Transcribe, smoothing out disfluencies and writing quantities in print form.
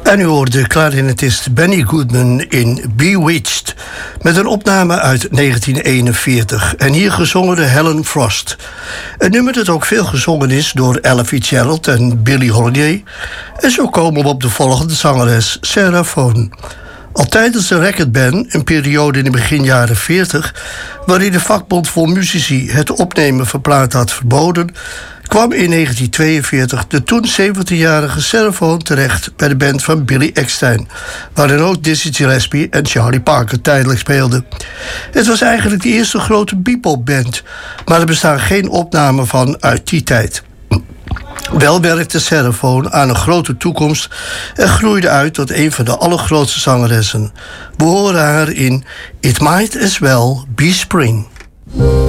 En u hoorde klarinetist Benny Goodman in Bewitched, met een opname uit 1941. En hier gezongen de Helen Frost. Een nummer dat ook veel gezongen is door Ella Fitzgerald en Billie Holiday. En zo komen we op de volgende zangeres, Sarah Vaughan. Al tijdens de recordband, een periode in de begin jaren 40... waarin de vakbond voor muzici het opnemen van platen had verboden, kwam in 1942 de toen 17-jarige Sarah Vaughan terecht bij de band van Billy Eckstine, waarin ook Dizzy Gillespie en Charlie Parker tijdelijk speelden. Het was eigenlijk de eerste grote bebopband, maar er bestaan geen opnamen van uit die tijd. Wel werkte Sarah Vaughan aan een grote toekomst en groeide uit tot een van de allergrootste zangeressen. We horen haar in It Might As Well Be Spring.